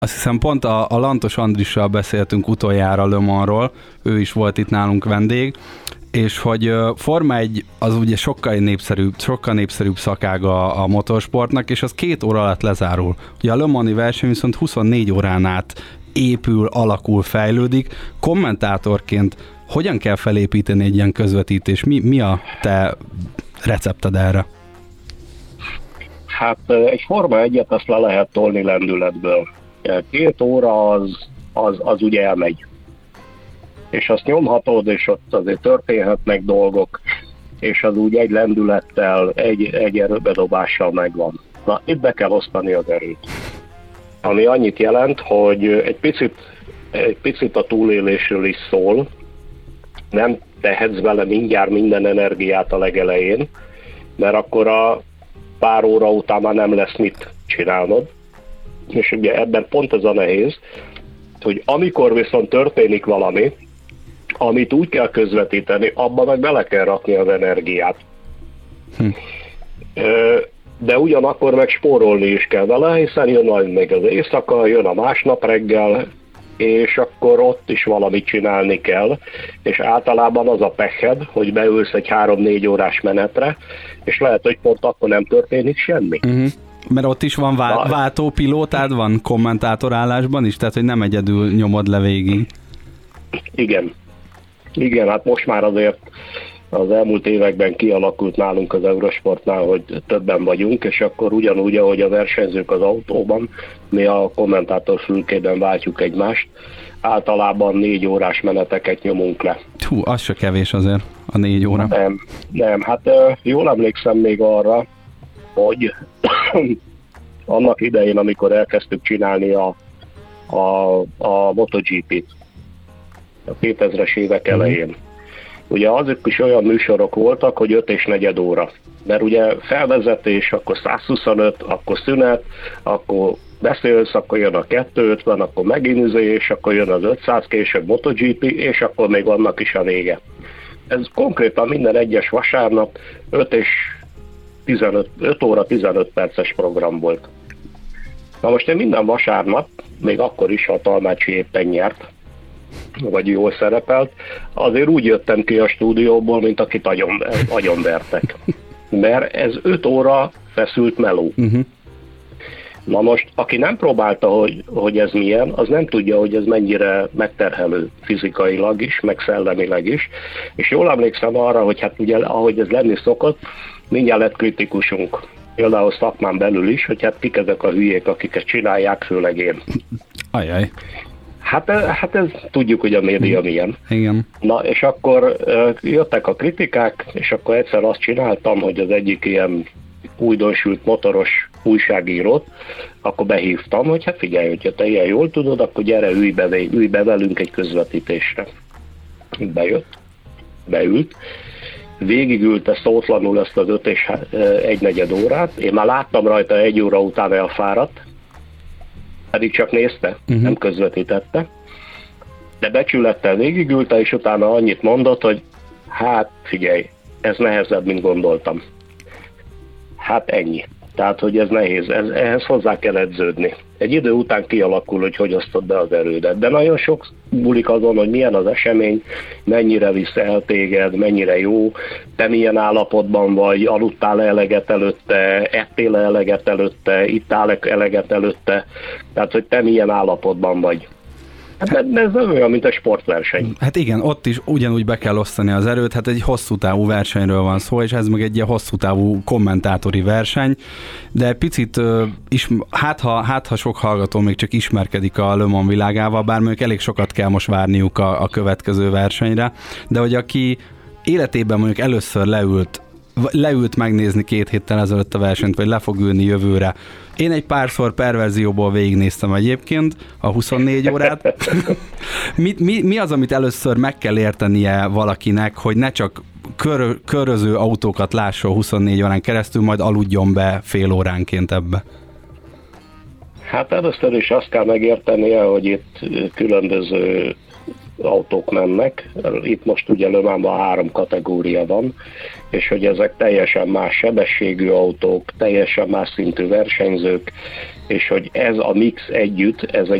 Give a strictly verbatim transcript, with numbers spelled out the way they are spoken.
Azt hiszem pont a, a Lantos Andrissal beszéltünk utoljára Le Mansról, ő is volt itt nálunk vendég, és hogy Forma egy az ugye sokkal népszerűbb, sokkal népszerűbb szakága a motorsportnak, és az két óra alatt lezárul. Ugye a Le Mans-i verseny viszont huszonnégy órán át épül, alakul, fejlődik. Kommentátorként hogyan kell felépíteni egy ilyen közvetítés? Mi, mi a te recepted erre? Hát egy Forma egyet azt le lehet tolni lendületből. Két óra az, az, az ugye elmegy. És azt nyomhatod, és ott azért történhetnek dolgok, és az úgy egy lendülettel, egy, egy erőbedobással megvan. Na, itt be kell osztani az erőt. Ami annyit jelent, hogy egy picit, egy picit a túlélésről is szól, nem tehetsz bele mindjárt minden energiát a legelején, mert akkor a pár óra után már nem lesz mit csinálnod. És ugye ebben pont ez a nehéz, hogy amikor viszont történik valami, amit úgy kell közvetíteni, abban meg bele kell rakni az energiát. Hm. De ugyanakkor meg spórolni is kell vele, hiszen jön majd még az éjszaka, jön a másnap reggel, és akkor ott is valamit csinálni kell, és általában az a pekhed, hogy beülsz egy három-négy órás menetre, és lehet, hogy pont akkor nem történik semmi. Uh-huh. Mert ott is van vá- váltópilótád, van kommentátorállásban is, tehát hogy nem egyedül nyomod le végig. Igen. Igen, hát most már azért az elmúlt években kialakult nálunk az Eurosportnál, hogy többen vagyunk, és akkor ugyanúgy, ahogy a versenyzők az autóban, mi a kommentátor fülkében váltjuk egymást, általában négy órás meneteket nyomunk le. Hú, az se kevés azért, a négy óra. Nem, nem, hát jól emlékszem még arra, hogy annak idején, amikor elkezdtük csinálni a, a, a MotoGP-t, a kétezres évek elején. Ugye azok is olyan műsorok voltak, hogy öt és negyed óra. Mert ugye felvezetés, akkor százhuszonöt, akkor szünet, akkor beszélsz, akkor jön a kétszázötven, akkor megint és akkor jön az ötszáz, később MotoGP, és akkor még annak is a vége. Ez konkrétan minden egyes vasárnap öt és tizenöt, öt óra tizenöt perces program volt. Na most én minden vasárnap, még akkor is, ha a Talmácsi éppen nyert, vagy jól szerepelt, azért úgy jöttem ki a stúdióból, mint akit agyon, agyonvertek. Mert ez öt óra feszült meló. Uh-huh. Na most, aki nem próbálta, hogy, hogy ez milyen, az nem tudja, hogy ez mennyire megterhelő fizikailag is, meg szellemileg is. És jól emlékszem arra, hogy hát ugye, ahogy ez lenni szokott, mindjárt lett kritikusunk. Például szakmán belül is, hogy hát kik ezek a hülyék, akiket csinálják, főleg én. Ajaj. Hát, hát ez tudjuk, hogy a média milyen. Igen. Na, és akkor jöttek a kritikák, és akkor egyszer azt csináltam, hogy az egyik ilyen újdonsült motoros újságírót, akkor behívtam, hogy hát figyelj, hogyha te ilyen jól tudod, akkor gyere, ülj be, ülj be velünk egy közvetítésre. Bejött, beült, végigülte szótlanul ezt az öt és egy negyed órát, én már láttam rajta egy óra után elfáradt, pedig csak nézte, uh-huh. nem közvetítette, de becsülettel végigülte, és utána annyit mondott, hogy hát figyelj, ez nehezebb, mint gondoltam. Hát ennyi. Tehát, hogy ez nehéz, ez, ehhez hozzá kell edződni. Egy idő után kialakul, hogy hogy osztod be az erődet, de nagyon sok múlik azon, hogy milyen az esemény, mennyire visz el téged, mennyire jó, te milyen állapotban vagy, aludtál eleget előtte, ettél eleget előtte, ittál eleget előtte, tehát, hogy te milyen állapotban vagy. Hát ez nem olyan, mint a sportverseny. Hát igen, ott is ugyanúgy be kell osztani az erőt, hát egy hosszú távú versenyről van szó, és ez meg egy ilyen hosszú távú kommentátori verseny, de picit, uh, is, hát, ha, hát ha sok hallgató még csak ismerkedik a Le Mans világával, bár mondjuk elég sokat kell most várniuk a, a következő versenyre, de hogy aki életében mondjuk először leült, leült megnézni két héttel ezelőtt a versenyt, vagy le fog ülni jövőre. Én egy párszor perverzióból végignéztem egyébként a huszonnégy órát. mi, mi, mi az, amit először meg kell értenie valakinek, hogy ne csak kör, köröző autókat lásson huszonnégy órán keresztül, majd aludjon be fél óránként ebbe? Hát először is azt kell megértenie, hogy itt különböző autók mennek. Itt most ugye Le Mansban három kategória van, és hogy ezek teljesen más sebességű autók, teljesen más szintű versenyzők, és hogy ez a mix együtt, ez egy